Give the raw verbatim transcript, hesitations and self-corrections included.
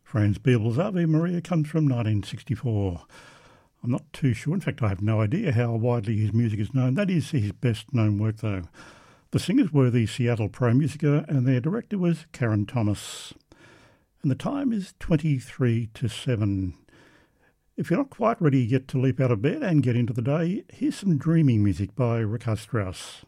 Franz Biebel's Ave Maria comes from nineteen sixty-four. I'm not too sure, in fact I have no idea how widely his music is known. That is his best known work though. The singers were the Seattle Pro Musica and their director was Karen Thomas. And the time is twenty-three to seven. If you're not quite ready yet to leap out of bed and get into the day, here's some dreamy music by Richard Strauss.